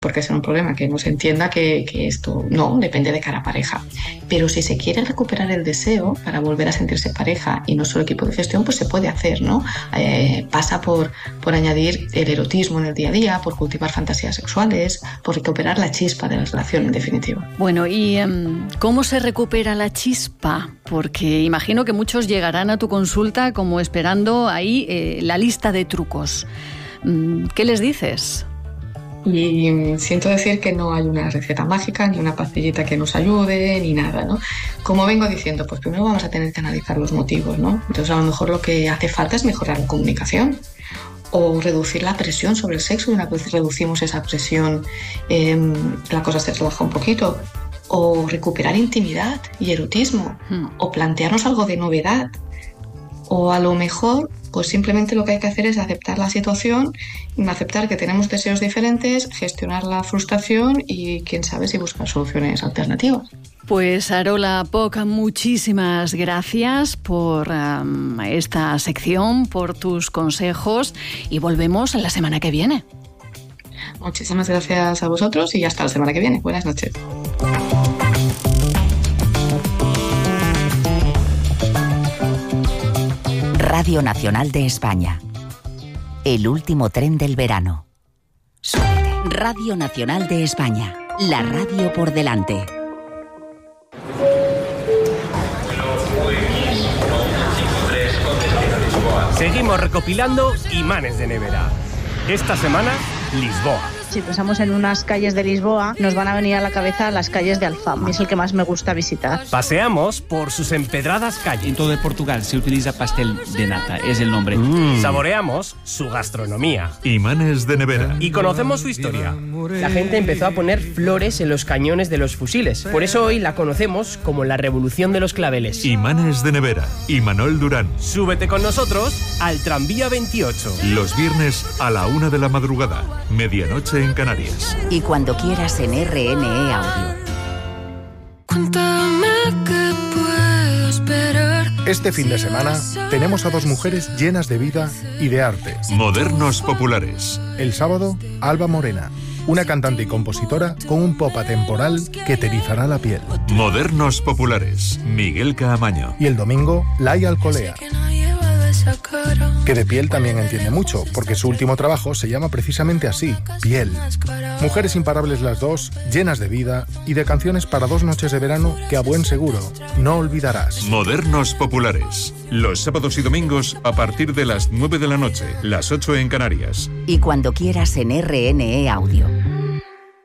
porque es un problema que no se entienda que esto no depende de cada pareja. Pero si se quiere recuperar el deseo para volver a sentirse pareja y no solo equipo de gestión, pues se puede hacer, ¿no? Pasa por añadir el erotismo en el día a día, por cultivar fantasías sexuales, por recuperar la chispa de la relación, en definitiva. Bueno, ¿y cómo se recupera la chispa? Porque imagino que muchos llegarán a tu consulta como esperando ahí la lista de trucos. ¿Qué les dices? Y siento decir que no hay una receta mágica, ni una pastillita que nos ayude, ni nada, ¿no? Como vengo diciendo, pues primero vamos a tener que analizar los motivos, ¿no? Entonces a lo mejor lo que hace falta es mejorar la comunicación o reducir la presión sobre el sexo, y una vez reducimos esa presión, la cosa se relaja un poquito. O recuperar intimidad y erotismo, o plantearnos algo de novedad. O a lo mejor, pues simplemente lo que hay que hacer es aceptar la situación, aceptar que tenemos deseos diferentes, gestionar la frustración y, quién sabe, si buscar soluciones alternativas. Pues Arola Poch, muchísimas gracias por esta sección, por tus consejos, y volvemos la semana que viene. Muchísimas gracias a vosotros y hasta la semana que viene. Buenas noches. Radio Nacional de España. El último tren del verano. Súbete. Radio Nacional de España. La radio por delante. Seguimos recopilando imanes de nevera. Esta semana, Lisboa. Si pensamos en unas calles de Lisboa, nos van a venir a la cabeza las calles de Alfama. Es el que más me gusta visitar. Paseamos por sus empedradas calles. En todo Portugal se utiliza pastel de nata, es el nombre. Saboreamos su gastronomía. Imanes de nevera. Y conocemos su historia. La gente empezó a poner flores en los cañones de los fusiles. Por eso hoy la conocemos como la Revolución de los Claveles. Imanes de nevera. Imanol Durán. Súbete con nosotros al tranvía 28. Los viernes a la 1 de la madrugada. Medianoche en Canarias. Y cuando quieras en RNE Audio. Cuéntame qué puedo esperar. Este fin de semana tenemos a dos mujeres llenas de vida y de arte. Modernos populares. El sábado, Alba Morena, una cantante y compositora con un pop atemporal que te erizará la piel. Modernos populares. Miguel Caamaño. Y el domingo, Lai Alcolea, que de piel también entiende mucho, porque su último trabajo se llama precisamente así, Piel. Mujeres imparables las dos, llenas de vida y de canciones para 2 noches de verano que a buen seguro no olvidarás. Modernos populares. Los sábados y domingos a partir de las 9 de la noche, las 8 en Canarias. Y cuando quieras en RNE Audio.